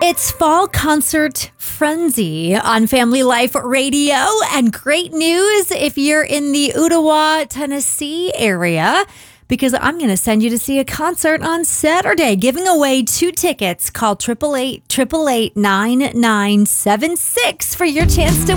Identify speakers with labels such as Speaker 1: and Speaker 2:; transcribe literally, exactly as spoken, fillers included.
Speaker 1: It's Fall Concert Frenzy on Family Life Radio. And great news if you're in the Ottawa, Tennessee area, because I'm going to send you to see a concert on Saturday, giving away two tickets. Call eight eight eight, eight eight eight, nine nine seven six for your chance to